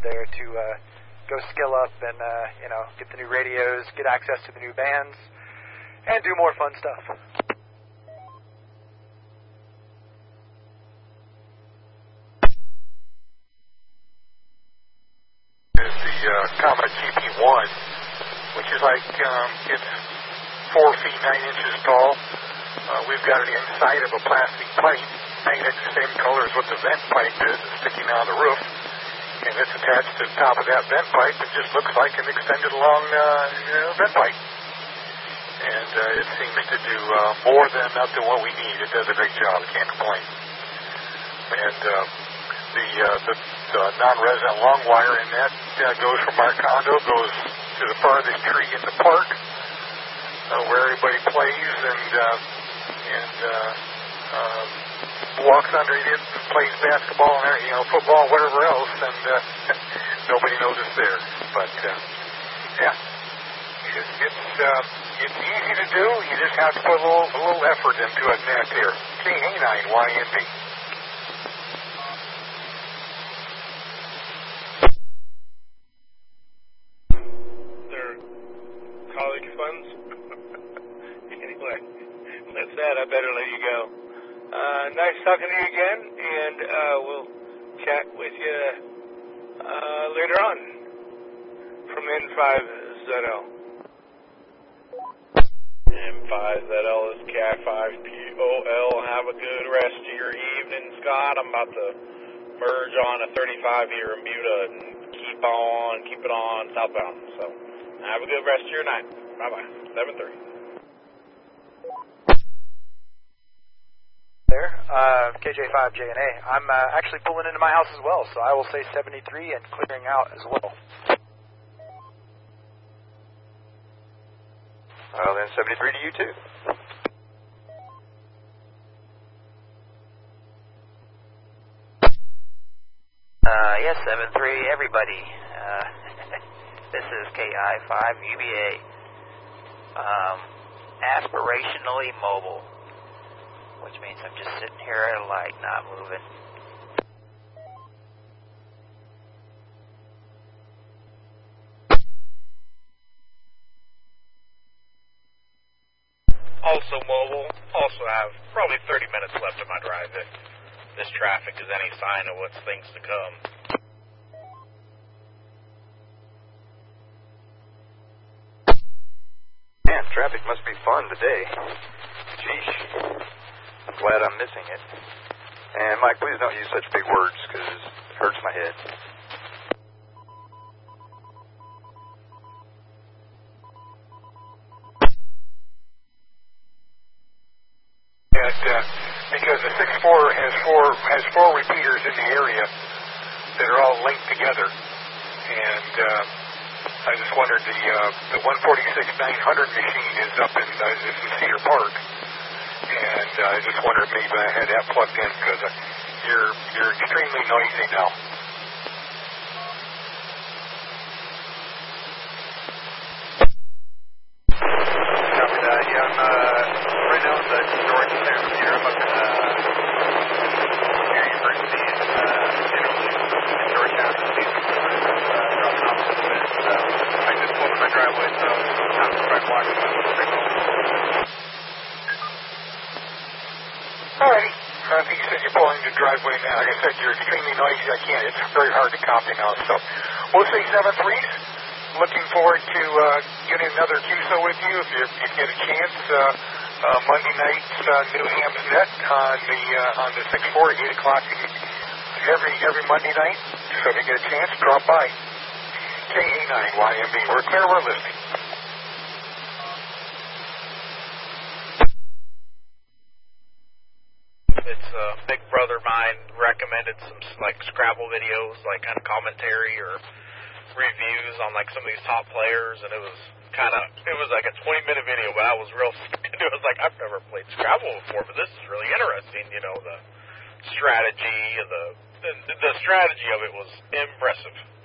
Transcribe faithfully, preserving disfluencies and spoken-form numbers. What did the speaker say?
there to uh, go skill up and, uh, you know, get the new radios, get access to the new bands, and do more fun stuff. Is the uh, Comet G P one, which is like, um, it's four feet, nine inches tall. Uh, we've got it inside of a plastic pipe, painted the same color as what the vent pipe is, sticking out of the roof. And it's attached to the top of that vent pipe. It just looks like an extended long uh, you know, vent pipe. And uh, it seems to do uh, more than enough to what we need. It does a great job. Can't complain. And uh, the, uh, the, the non-resident long wire in that uh, goes from our condo, goes to the farthest tree in the park, uh, where everybody plays and uh, and uh, uh, walks underneath it, plays basketball and you know football, whatever else, and uh, nobody knows it's there. But uh, yeah, it's it's, uh, it's easy to do. You just have to put a little a little effort into it. And that's here. K A nine Y N B. They're college funds. Anyway, with that, I better let you go. Uh, nice talking to you again, and uh, we'll chat with you uh, later on from N five Z L. N five Z L is K I five P O L. Have a good rest of your evening, Scott. I'm about to merge on a thirty-five here in Buda and keep on, keep it on southbound. So have a good rest of your night. Bye-bye. seven thirty. There, uh, K J five J N A. I'm uh, actually pulling into my house as well, so I will say seventy-three and clearing out as well. Well, then seventy-three to you too. Uh, yes, seven three, everybody. Uh, this is K I five U B A. Um, aspirationally mobile. Which means I'm just sitting here at a light, not moving. Also mobile, also have probably thirty minutes left of my drive if this traffic is any sign of what's things to come. Man, traffic must be fun today. Sheesh. I'm glad I'm missing it. And Mike, please don't use such big words because it hurts my head. Yes, uh, because the six four has four has four repeaters in the area that are all linked together, and uh, I just wondered the uh, the one forty-six nine hundred machine is up in, uh, is in Cedar Park. And uh, I just wondered maybe I had that plugged in because uh, you're you're extremely noisy now. Copy that. Yeah, I'm uh, right now in the George Town here. I'm up in uh, Near University in uh, in Georgetown. Uh, dropping off some bits. So I just pulled in my driveway, so I'm trying to walk in my little signal. Alrighty. I think you said you're pulling the driveway now. Like I said, you're extremely noisy. I can't. It's very hard to copy now. So we'll say seven threes. Looking forward to uh, getting another Q S O with you if you, if you get a chance. Uh, uh, Monday night, uh, New Hams Net on the uh, on the six four, eight o'clock every every Monday night. So if you get a chance, drop by. K A nine Y M B. We're clear. We're listening. It's uh, Big Brother mine recommended some like Scrabble videos, like kind of commentary or reviews on like some of these top players, and it was kind of it was like a twenty minute video, but I was real it was like I've never played Scrabble before, but this is really interesting. You know, the strategy, the the, the strategy of it was impressive.